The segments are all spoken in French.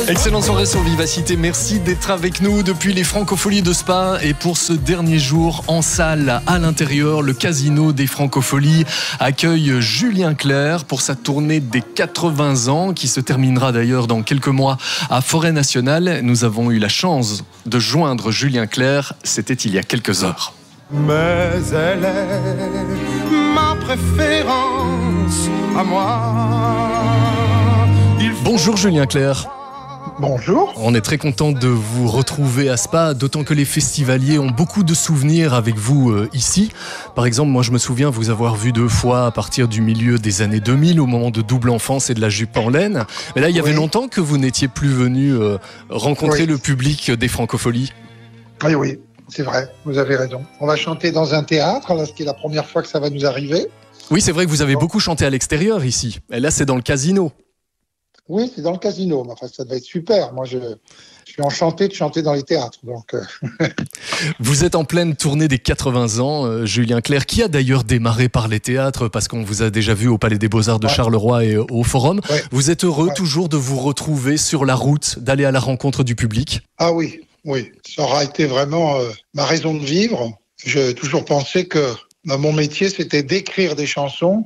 Excellente soirée sur Vivacité, merci d'être avec nous depuis les Francopholies de Spa. Et pour ce dernier jour en salle à l'intérieur, le Casino des Francopholies accueille Julien Clerc pour sa tournée des 80 ans qui se terminera d'ailleurs dans quelques mois à Forêt Nationale. Nous avons eu la chance de joindre Julien Clerc, c'était il y a quelques heures. Mais elle est ma préférence à moi. Bonjour Julien Clerc. Bonjour. On est très content de vous retrouver à Spa, d'autant que les festivaliers ont beaucoup de souvenirs avec vous ici. Par exemple, moi je me souviens vous avoir vu 2 fois à partir du milieu des années 2000 au moment de Double Enfance et de la jupe en laine. Mais là, il y avait longtemps que vous n'étiez plus venu rencontrer le public des Francopholies. Oui, c'est vrai, vous avez raison. On va chanter dans un théâtre, là, ce qui est la première fois que ça va nous arriver. Oui, c'est vrai que vous avez beaucoup chanté à l'extérieur ici. Et là, c'est dans le Casino. Oui, c'est dans le Casino. Enfin, ça va être super. Moi, je suis enchanté de chanter dans les théâtres. Donc, Vous êtes en pleine tournée des 80 ans, Julien Clerc, qui a d'ailleurs démarré par les théâtres, parce qu'on vous a déjà vu au Palais des Beaux-Arts de Charleroi et au Forum. Ouais. Vous êtes heureux toujours de vous retrouver sur la route, d'aller à la rencontre du public? Ah oui. Ça aura été vraiment ma raison de vivre. J'ai toujours pensé que mon métier, c'était d'écrire des chansons,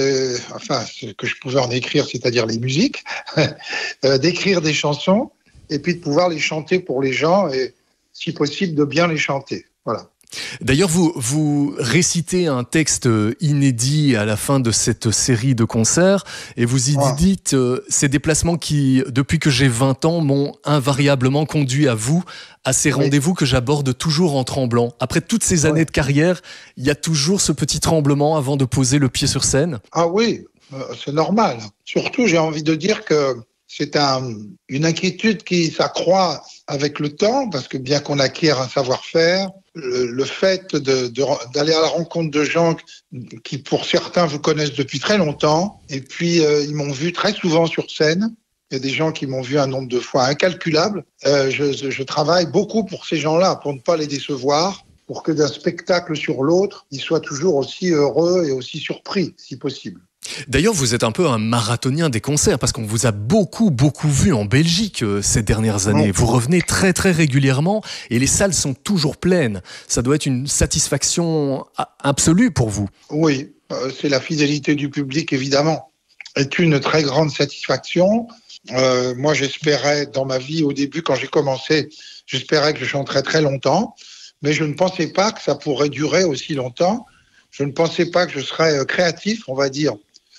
ce que je pouvais en écrire, c'est-à-dire les musiques, d'écrire des chansons et puis de pouvoir les chanter pour les gens et, si possible, de bien les chanter. Voilà. D'ailleurs, vous récitez un texte inédit à la fin de cette série de concerts et vous y dites ces déplacements qui, depuis que j'ai 20 ans, m'ont invariablement conduit à vous, à ces rendez-vous que j'aborde toujours en tremblant. Après toutes ces années de carrière, il y a toujours ce petit tremblement avant de poser le pied sur scène? Ah oui, c'est normal. Surtout, j'ai envie de dire que c'est une inquiétude qui s'accroît avec le temps, parce que bien qu'on acquiert un savoir-faire, le fait d'aller à la rencontre de gens qui, pour certains, vous connaissent depuis très longtemps, et puis ils m'ont vu très souvent sur scène. Il y a des gens qui m'ont vu un nombre de fois incalculable. Je travaille beaucoup pour ces gens-là, pour ne pas les décevoir, pour que d'un spectacle sur l'autre, ils soient toujours aussi heureux et aussi surpris, si possible. D'ailleurs, vous êtes un peu un marathonien des concerts, parce qu'on vous a beaucoup vu en Belgique ces dernières années. Vous revenez très régulièrement et les salles sont toujours pleines. Ça doit être une satisfaction absolue pour vous. Oui, c'est la fidélité du public, évidemment. C'est une très grande satisfaction. Moi, j'espérais, dans ma vie, au début, quand j'ai commencé, j'espérais que je chanterais très longtemps, mais je ne pensais pas que ça pourrait durer aussi longtemps. Je ne pensais pas que je serais créatif, on va dire,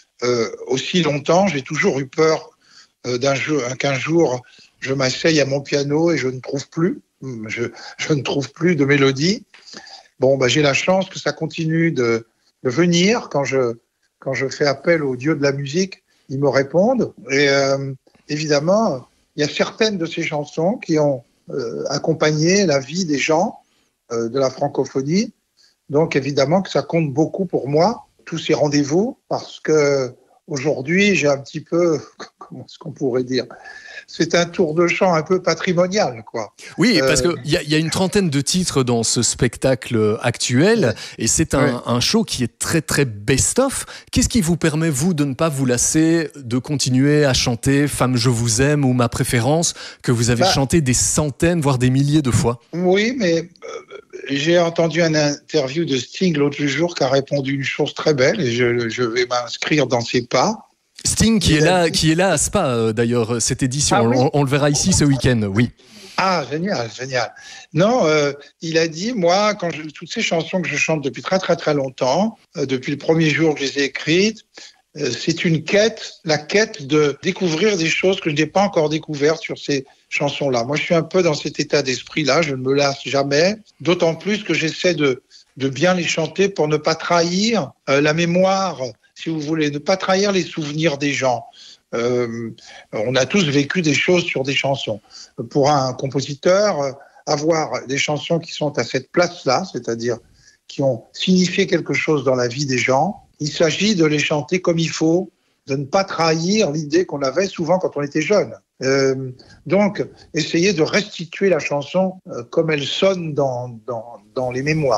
aussi longtemps. J'ai toujours eu peur qu'un jour je m'asseye à mon piano et je ne trouve plus. Je ne trouve plus de mélodie. J'ai la chance que ça continue de venir. Quand je fais appel aux dieux de la musique, ils me répondent. Et évidemment, il y a certaines de ces chansons qui ont accompagné la vie des gens de la francophonie. Donc évidemment que ça compte beaucoup pour moi, tous ces rendez-vous, parce que aujourd'hui j'ai un petit peu, comment est-ce qu'on pourrait dire, c'est un tour de chant un peu patrimonial, quoi. Oui, parce qu'il y a une trentaine de titres dans ce spectacle actuel, et c'est un show qui est très best-of. Qu'est-ce qui vous permet, vous, de ne pas vous lasser, de continuer à chanter « Femme, je vous aime » ou « Ma préférence », que vous avez chanté des centaines, voire des milliers de fois? Oui, mais j'ai entendu une interview de Sting l'autre jour qui a répondu une chose très belle, et je vais m'inscrire dans ses pas. Sting qui est là à Spa d'ailleurs, cette édition, on le verra ici ce week-end, oui. Ah, génial. Non, il a dit, moi, toutes ces chansons que je chante depuis très longtemps, depuis le premier jour que je les ai écrites, c'est la quête de découvrir des choses que je n'ai pas encore découvertes sur ces chansons-là. Moi, je suis un peu dans cet état d'esprit-là, je ne me lasse jamais, d'autant plus que j'essaie de bien les chanter pour ne pas trahir la mémoire, si vous voulez, ne pas trahir les souvenirs des gens. On a tous vécu des choses sur des chansons. Pour un compositeur, avoir des chansons qui sont à cette place-là, c'est-à-dire qui ont signifié quelque chose dans la vie des gens, il s'agit de les chanter comme il faut, de ne pas trahir l'idée qu'on avait souvent quand on était jeune. Donc, essayer de restituer la chanson comme elle sonne dans les mémoires.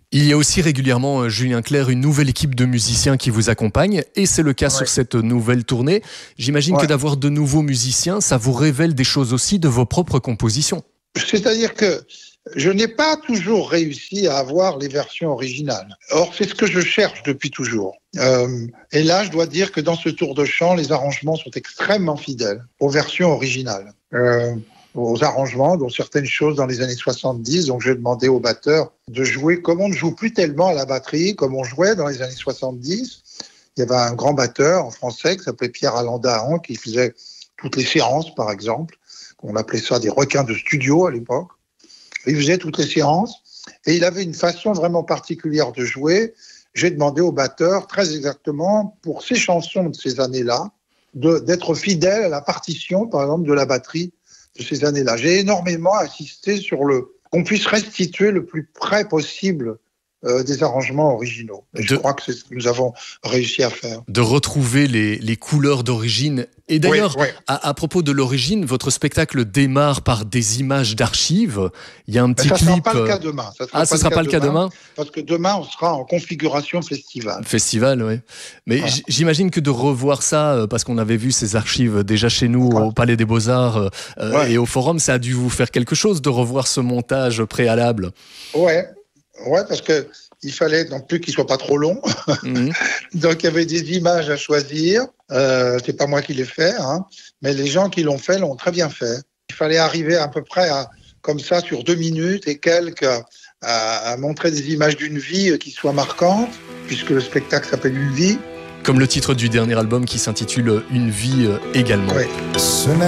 Il y a aussi régulièrement, Julien Clerc, une nouvelle équipe de musiciens qui vous accompagne, et c'est le cas sur cette nouvelle tournée. J'imagine que d'avoir de nouveaux musiciens, ça vous révèle des choses aussi de vos propres compositions. C'est-à-dire que je n'ai pas toujours réussi à avoir les versions originales. Or, c'est ce que je cherche depuis toujours. Et là, je dois dire que dans ce tour de chant, les arrangements sont extrêmement fidèles aux versions originales. Aux arrangements, dont certaines choses dans les années 70. Donc, j'ai demandé au batteur de jouer comme on ne joue plus tellement à la batterie, comme on jouait dans les années 70. Il y avait un grand batteur en français qui s'appelait Pierre Alandahan, qui faisait toutes les séances, par exemple. On appelait ça des requins de studio à l'époque. Il faisait toutes les séances et il avait une façon vraiment particulière de jouer. J'ai demandé au batteur, très exactement, pour ces chansons de ces années-là, d'être fidèle à la partition, par exemple, de la batterie de ces années-là. J'ai énormément insisté sur qu'on puisse restituer le plus près possible des arrangements originaux. Et je crois que c'est ce que nous avons réussi à faire. De retrouver les couleurs d'origine. Et d'ailleurs, à propos de l'origine, votre spectacle démarre par des images d'archives. Il y a un petit clip. Ça ne sera pas le cas demain. Ce ne sera pas le cas demain. Parce que demain, on sera en configuration festival. Festival, oui. Mais j'imagine que de revoir ça, parce qu'on avait vu ces archives déjà chez nous au Palais des Beaux-Arts et au Forum, ça a dû vous faire quelque chose de revoir ce montage préalable. Ouais, parce que il fallait non plus qu'il soit pas trop long. Donc il y avait des images à choisir. C'est pas moi qui l'ai fait, mais les gens qui l'ont fait l'ont très bien fait. Il fallait arriver à peu près comme ça sur 2 minutes et quelques à montrer des images d'une vie qui soient marquantes, puisque le spectacle s'appelle Une vie. Comme le titre du dernier album qui s'intitule Une vie également. Ouais.